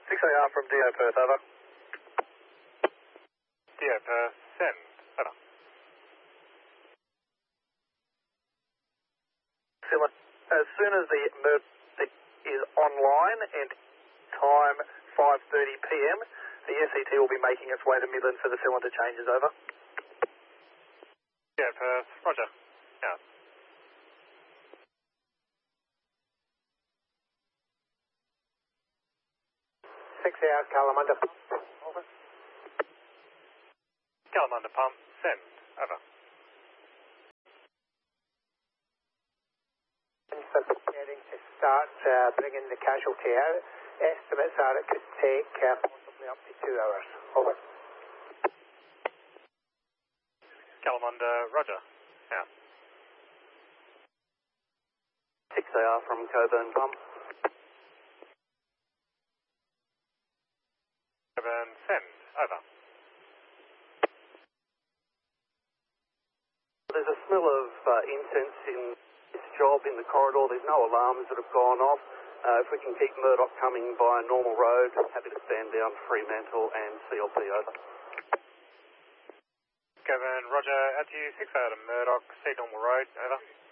6AR from DO Perth, over. DO Perth, send, over. As soon as the MERP is online and time 5:30 PM, the SET will be making its way to Midland for the cylinder changes, over. DO Perth, roger. Out. Kalamunda pump, over. Kalamunda pump, send, over. Preparing to start bringing the casualty out. Estimates are it could take possibly up to 2 hours. Over. Kalamunda, roger. Out. 6AR from Coburn pump. Coburn, send, over. There's a smell of incense in this job in the corridor. There's no alarms that have gone off. If we can keep Murdoch coming by a normal road, happy to stand down Fremantle and CLP, over. Coburn, roger. Out to you, 6 out of Murdoch, see normal road, over.